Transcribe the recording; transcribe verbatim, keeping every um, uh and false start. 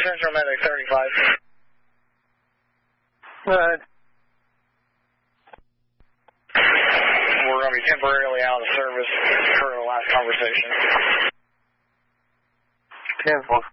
Central Medic thirty-five. Go ahead. We're going to be temporarily out of service per the last conversation. ten four.